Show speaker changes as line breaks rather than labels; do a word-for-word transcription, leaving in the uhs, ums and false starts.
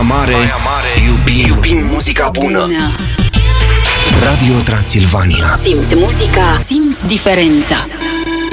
Mare, Baia Mare iubim, iubim muzica bună. bună Radio Transilvania.
Simți muzica, simți diferența.